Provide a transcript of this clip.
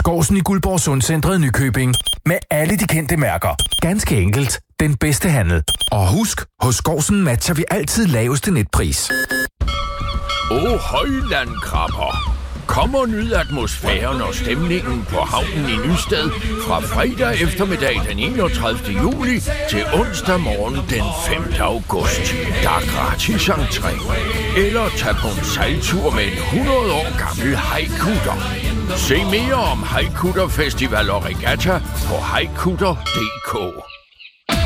Skovsen i Guldborg Sundcentret Nykøbing. Med alle de kendte mærker. Ganske enkelt. Den bedste handel. Og husk, hos Skovsen matcher vi altid laveste netpris. Højlandkrabber. Kom og nyd atmosfæren og stemningen på havnen i Nysted fra fredag eftermiddag den 31. juli til onsdag morgen den 5. august. Der er gratis entré. Eller tag på en sejltur med en 100 år gammel hajkutter. Se mere om Hajkutter Festival og Regatta på hajkutter.dk.